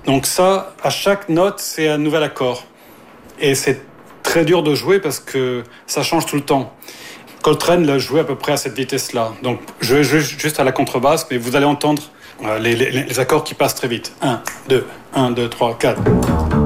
Donc ça, à chaque note, c'est un nouvel accord. Et c'est très dur de jouer parce que ça change tout le temps. Coltrane l'a joué à peu près à cette vitesse-là. Donc je vais jouer juste à la contrebasse, mais vous allez entendre les accords qui passent très vite. 1, 2, 1, 2, 3, 4.